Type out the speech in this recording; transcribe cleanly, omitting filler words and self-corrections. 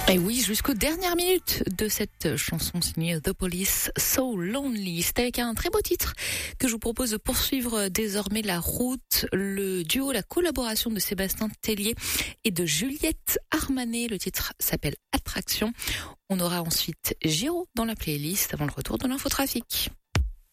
Et oui, jusqu'aux dernières minutes de cette chanson signée The Police, So Lonely. C'est avec un très beau titre que je vous propose de poursuivre désormais la route. Le duo, la collaboration de Sébastien Tellier et de Juliette Armanet. Le titre s'appelle Attraction. On aura ensuite Giro dans la playlist avant le retour de l'infotrafic.